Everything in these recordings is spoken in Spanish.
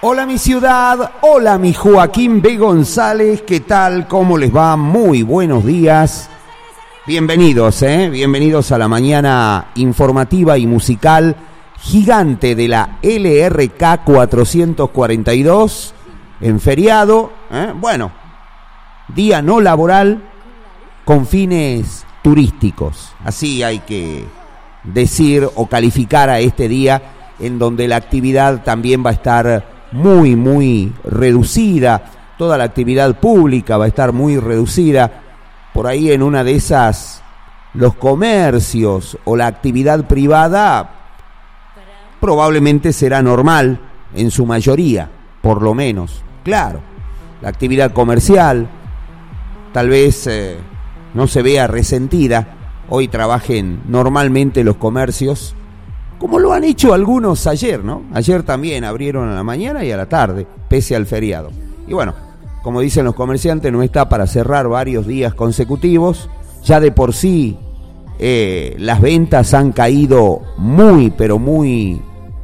Hola mi ciudad, hola mi Joaquín B. González, ¿qué tal? ¿Cómo les va? Muy buenos días. Bienvenidos, bienvenidos a la mañana informativa y musical gigante de la LRK 442 en feriado. Bueno, día no laboral con fines turísticos. Así hay que decir o calificar a este día en donde la actividad también va a estar muy reducida. Toda la actividad pública va a estar muy reducida. Por ahí en una de esas, los comercios o la actividad privada probablemente será normal en su mayoría, por lo menos. Claro, la actividad comercial tal vez no se vea resentida. Hoy trabajen normalmente los comercios, como lo han hecho algunos ayer, ¿no? Ayer también abrieron a la mañana y a la tarde, pese al feriado. Y bueno, como dicen los comerciantes, no está para cerrar varios días consecutivos. Ya de por sí las ventas han caído pero muy,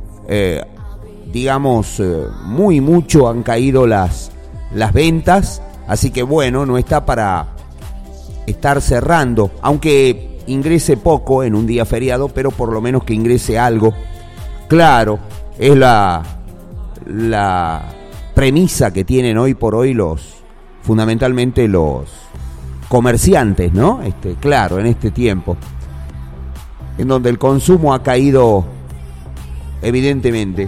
muy mucho han caído las ventas. Así que bueno, no está para estar cerrando, aunque ingrese poco en un día feriado, pero por lo menos que ingrese algo. Claro, es la premisa que tienen hoy por hoy fundamentalmente los comerciantes, ¿no? Claro, en este tiempo, en donde el consumo ha caído evidentemente.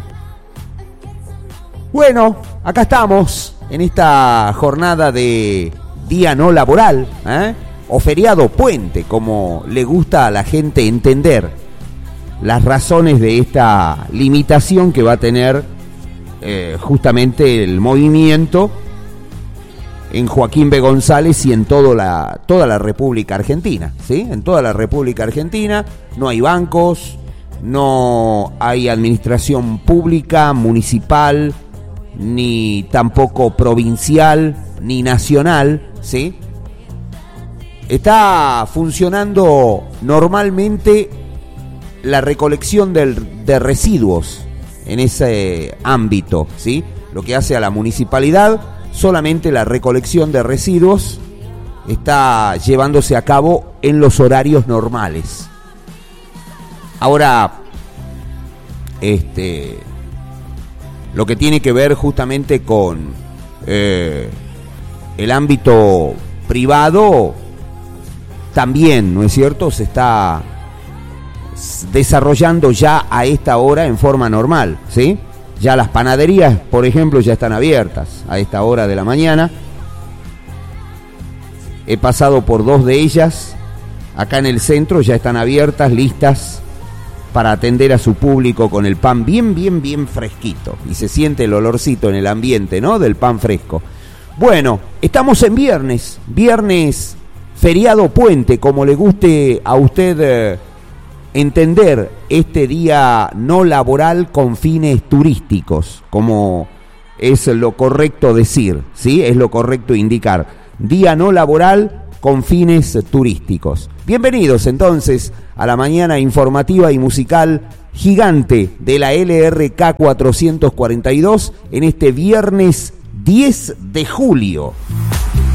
Bueno, acá estamos en esta jornada de día no laboral, o feriado puente, como le gusta a la gente entender las razones de esta limitación que va a tener justamente el movimiento en Joaquín B. González y en toda la República Argentina, ¿sí? En toda la República Argentina no hay bancos, no hay administración pública, municipal, ni tampoco provincial, ni nacional, ¿sí? Está funcionando normalmente la recolección de residuos en ese ámbito, ¿sí? Lo que hace a la municipalidad, solamente la recolección de residuos está llevándose a cabo en los horarios normales. Ahora, lo que tiene que ver justamente con el ámbito privado, también, ¿no es cierto?, se está desarrollando ya a esta hora en forma normal, ¿sí? Ya las panaderías, por ejemplo, ya están abiertas a esta hora de la mañana. He pasado por dos de ellas, acá en el centro ya están abiertas, listas para atender a su público con el pan bien fresquito. Y se siente el olorcito en el ambiente, ¿no?, del pan fresco. Bueno, estamos en viernes feriado puente, como le guste a usted entender este día no laboral con fines turísticos, como es lo correcto decir, ¿sí? Es lo correcto indicar. Día no laboral con fines turísticos. Bienvenidos entonces a la mañana informativa y musical gigante de la LRK 442 en este viernes 10 de julio.